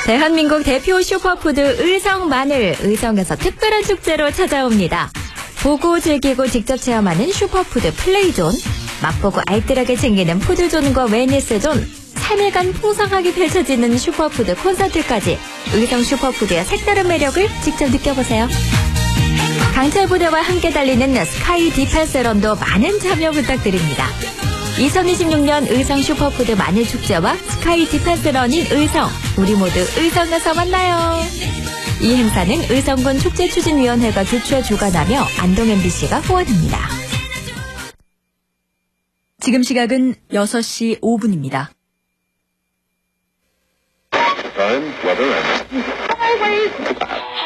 대한민국 대표 슈퍼푸드 의성 마늘, 의성에서 특별한 축제로 찾아옵니다. 보고 즐기고 직접 체험하는 슈퍼푸드 플레이존, 맛보고 알뜰하게 챙기는 푸드존과 웰니스존, 3일간 풍성하게 펼쳐지는 슈퍼푸드 콘서트까지 의성 슈퍼푸드의 색다른 매력을 직접 느껴보세요. 강철 부대와 함께 달리는 스카이 디펜스런도 많은 참여 부탁드립니다. 2026년 의성 슈퍼푸드 마늘축제와 스카이 디펜스런인 의성, 우리 모두 의성에서 만나요. 이 행사는 의성군 축제추진위원회가 주최 주관하며 안동 MBC가 후원합니다. 지금 시각은 6시 5분입니다. Time, weather, and